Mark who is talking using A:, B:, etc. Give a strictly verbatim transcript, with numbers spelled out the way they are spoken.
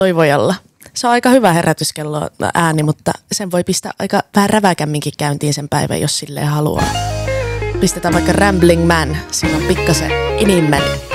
A: Toivojalla. Se on aika hyvä herätyskello ääni, mutta sen voi pistää aika vähän räväkämminkin käyntiin sen päivän, jos silleen haluaa. Pistetään vaikka Rambling Man, siinä on pikkasen inimmäli.